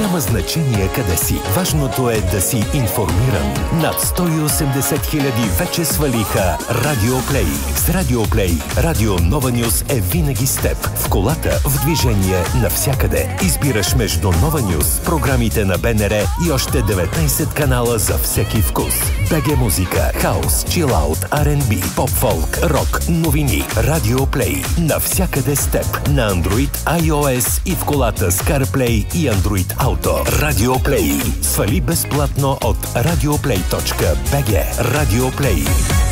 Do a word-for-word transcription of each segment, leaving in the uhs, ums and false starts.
Няма значение къде си. Важното е да си информиран. Над сто и осемдесет хиляди вече свалиха Радио Плей. С Радио Плей, Радио Нова Нюз е винаги с теб. В колата, в движение, навсякъде. Избираш между Нова Нюз, програмите на БНР и още деветнайсет канала за всеки вкус. БГ музика, хаус, чилаут, Ар енд Би, поп-фолк, рок, новини. Радио Плей. Навсякъде с теб. На Android, iOS и в колата с CarPlay и Android Auto. Радио Плей. Свали безплатно от радиоплей точка би джи. Радио Плей.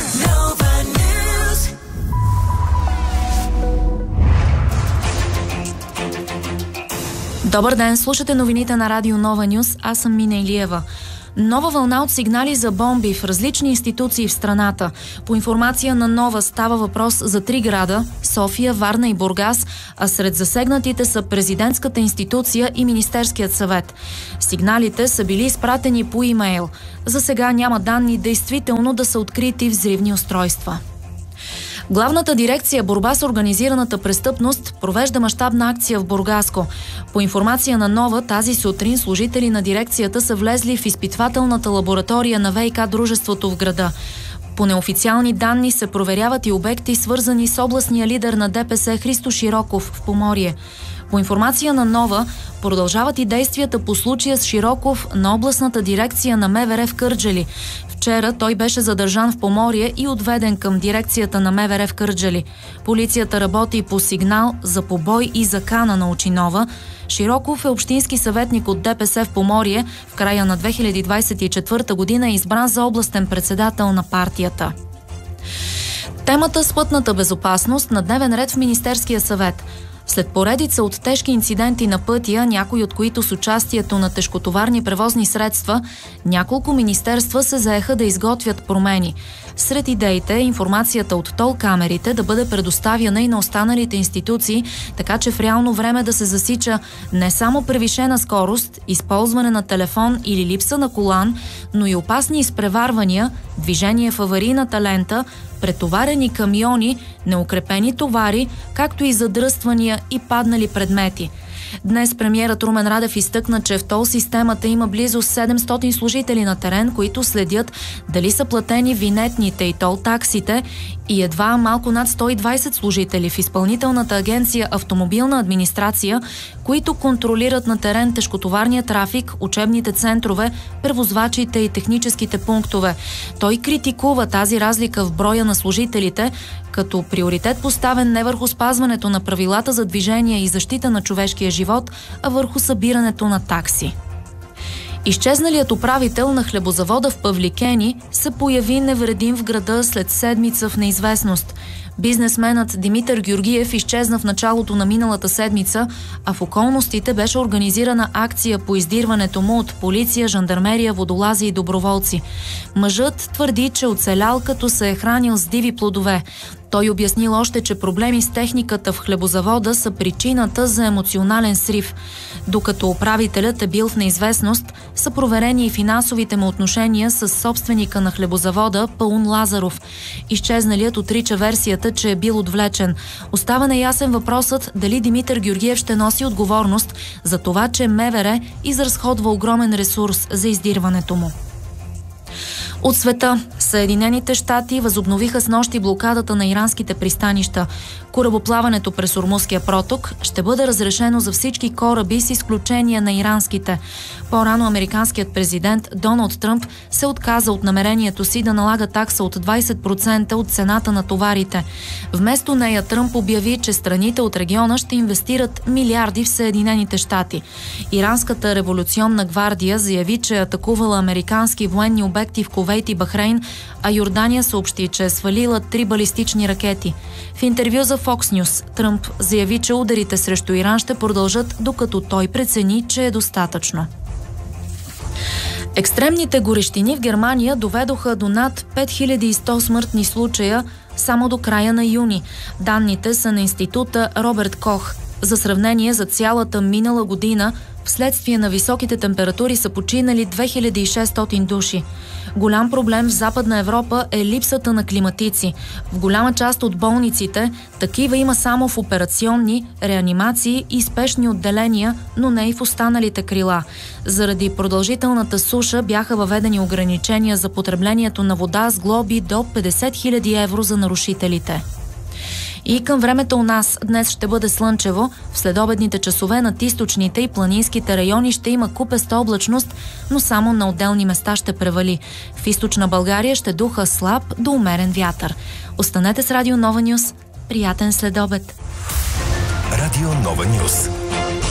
Добър ден, слушате новините на Радио Нова Нюз. Аз съм Мина Илиева. Нова вълна от сигнали за бомби в различни институции в страната. По информация на Нова става въпрос за три града – София, Варна и Бургас, а сред засегнатите са президентската институция и Министерският съвет. Сигналите са били изпратени по имейл. За сега няма данни действително да са открити взривни устройства. Главната дирекция борба с организираната престъпност провежда мащабна акция в Бургаско. По информация на Нова, тази сутрин служители на дирекцията са влезли в изпитвателната лаборатория на ВиК дружеството в града. По неофициални данни се проверяват и обекти, свързани с областния лидер на ДПС Христо Широков в Поморие. По информация на Нова, продължават и действията по случая с Широков на областната дирекция на МВР в Кърджали. Вчера той беше задържан в Поморие и отведен към дирекцията на МВР в Кърджали. Полицията работи по сигнал за побой и закана на Очинова. Широков е общински съветник от ДПС в Поморие. В края на две хиляди двадесет и четвърта година е избран за областен председател на партията. Темата с пътната безопасност на дневен ред в Министерския съвет. След поредица от тежки инциденти на пътя, някои от които с участието на тежкотоварни превозни средства, няколко министерства се заеха да изготвят промени. Сред идеите е информацията от тол камерите да бъде предоставяна и на останалите институции, така че в реално време да се засича не само превишена скорост, използване на телефон или липса на колан, но и опасни изпреварвания, движение в аварийната лента, претоварени камиони, неукрепени товари, както и задръствания и паднали предмети. Днес премиерът Румен Радев изтъкна, че в тол системата има близо седемстотин служители на терен, които следят дали са платени винетните и тол таксите, и едва малко над сто и двадесет служители в Изпълнителната агенция Автомобилна администрация, които контролират на терен тежкотоварния трафик, учебните центрове, превозвачите и техническите пунктове. Той критикува тази разлика в броя на служителите, като приоритет поставен не върху спазването на правилата за движение и защита на човешкия живот, а върху събирането на такси. Изчезналият управител на хлебозавода в Павликени се появи невредим в града след седмица в неизвестност. Бизнесменът Димитър Георгиев изчезна в началото на миналата седмица, а в околностите беше организирана акция по издирването му от полиция, жандармерия, водолази и доброволци. Мъжът твърди, че оцелял, като се е хранил с диви плодове. Той обяснил още, че проблеми с техниката в хлебозавода са причината за емоционален срив. Докато управителят е бил в неизвестност, са проверени и финансовите му отношения с собственика на хлебозавода Паун Лазаров. Изчезналият отрича версията, че е бил отвлечен. Остава неясен въпросът дали Димитър Георгиев ще носи отговорност за това, че МВР изразходва огромен ресурс за издирването му. От света, Съединените щати възобновиха снощи блокадата на иранските пристанища. Корабоплаването през Ормузския проток ще бъде разрешено за всички кораби с изключение на иранските. По-рано американският президент Доналд Тръмп се отказа от намерението си да налага такса от двадесет процента от цената на товарите. Вместо нея Тръмп обяви, че страните от региона ще инвестират милиарди в Съединените щати. Иранската революционна гвардия заяви, че е атакувала американски военни обекти в Кувейт и Бахрейн, а Йордания съобщи, че е свалила три балистични ракети. В интервю за Fox News Тръмп заяви, че ударите срещу Иран ще продължат, докато той прецени, че е достатъчно. Екстремните горещини в Германия доведоха до над пет хиляди и сто смъртни случая само до края на юни. Данните са на института Роберт Кох. За сравнение, за цялата минала година Вследствие на високите температури са починали две хиляди и шестстотин души. Голям проблем в Западна Европа е липсата на климатици. В голяма част от болниците такива има само в операционни, реанимации и спешни отделения, но не и в останалите крила. Заради продължителната суша бяха въведени ограничения за потреблението на вода с глоби до петдесет хиляди евро за нарушителите. И към времето у нас днес ще бъде слънчево. В следобедните часове над източните и планинските райони ще има купеста облачност, но само на отделни места ще превали. В източна България ще духа слаб до умерен вятър. Останете с Радио Нова Нюс. Приятен следобед! Радио Нова Нюс.